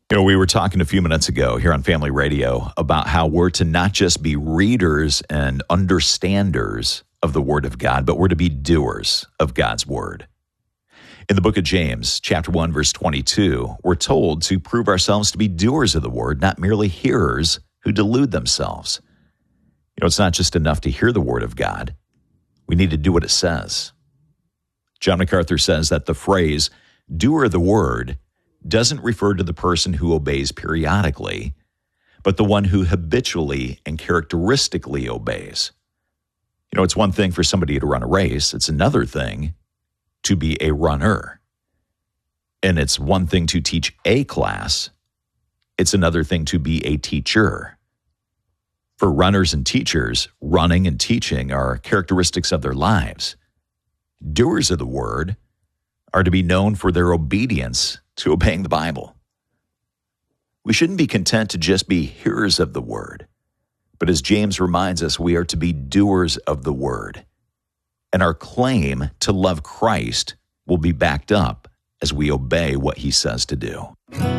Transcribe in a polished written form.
We were talking a few minutes ago here on Family Radio about how we're to not just be readers and understanders of the Word of God, but we're to be doers of God's Word. In the book of James, chapter 1, verse 22, we're told to prove ourselves to be doers of the Word, not merely hearers who delude themselves. It's not just enough to hear the Word of God. We need to do what it says. John MacArthur says that the phrase, doer of the Word, doesn't refer to the person who obeys periodically, but the one who habitually and characteristically obeys. It's one thing for somebody to run a race. It's another thing to be a runner. And it's one thing to teach a class. It's another thing to be a teacher. For runners and teachers, running and teaching are characteristics of their lives. Doers of the Word are to be known for their obedience to obeying the Bible. We shouldn't be content to just be hearers of the Word, but as James reminds us, we are to be doers of the Word. And our claim to love Christ will be backed up as we obey what he says to do.